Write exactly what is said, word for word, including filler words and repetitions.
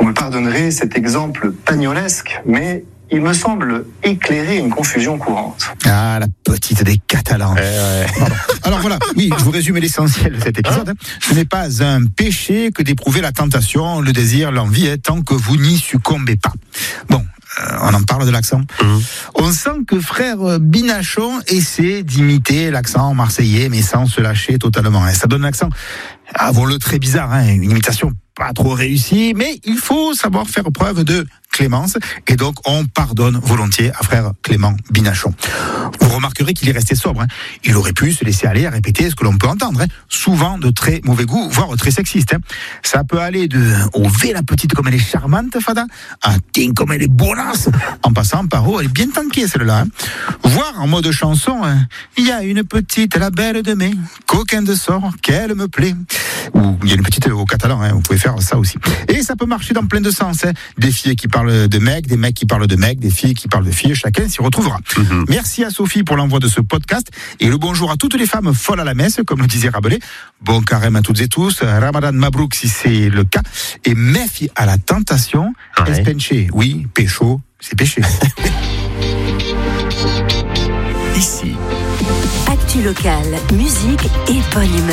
me pardonnerez cet exemple pagnolesque, mais il me semble éclairer une confusion courante. Ah, la petite des Catalans. Eh ouais. Alors voilà, oui, je vous résume l'essentiel de cet épisode. Hein. Ce n'est pas un péché que d'éprouver la tentation, le désir, l'envie, hein, tant que vous n'y succombez pas. Bon, euh, on en parle de l'accent. Mmh. On sent que frère Binachon essaie d'imiter l'accent marseillais, mais sans se lâcher totalement. Hein. Ça donne un accent, avouons-le, très bizarre, hein, une imitation pas trop réussie, mais il faut savoir faire preuve de clémence, et donc on pardonne volontiers à frère Clément Binachon. Vous remarquerez qu'il est resté sobre. Hein. Il aurait pu se laisser aller à répéter ce que l'on peut entendre, hein. Souvent de très mauvais goût, voire très sexiste. Hein. Ça peut aller de « Oh, V la petite comme elle est charmante, Fada » à « Ting comme elle est bonasse » en passant par « Oh, elle est bien tankée celle-là. Hein. » Voire en mode chanson, hein. « Il y a une petite, la belle de mai, coquin de sort, qu'elle me plaît. » Ou il y a une petite au catalan, hein. Vous pouvez faire ça aussi. Et ça peut marcher dans plein de sens. Hein. Des filles qui parlent de mecs, des mecs qui parlent de mecs, des filles qui parlent de filles, chacun s'y retrouvera. Mm-hmm. Merci à Sophie pour l'envoi de ce podcast et le bonjour à toutes les femmes folles à la messe, comme le disait Rabelais. Bon carême à toutes et tous, Ramadan Mabrouk si c'est le cas, et méfie à la tentation, ouais. Espenché, oui, pécho, c'est péché. Ici. Actu local, musique et bonne humeur.